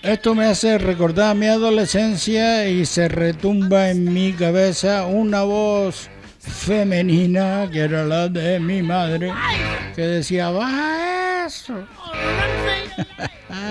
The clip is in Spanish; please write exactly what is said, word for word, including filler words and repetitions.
Esto me hace recordar mi adolescencia y se retumba en mi cabeza una voz femenina, que era la de mi madre, que decía, baja eso.